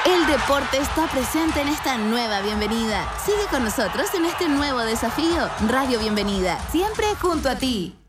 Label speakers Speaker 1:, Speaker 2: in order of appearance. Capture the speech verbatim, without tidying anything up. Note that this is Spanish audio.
Speaker 1: El deporte está presente en esta nueva bienvenida. Sigue con nosotros en este nuevo desafío. Radio Bienvenida, siempre junto a ti.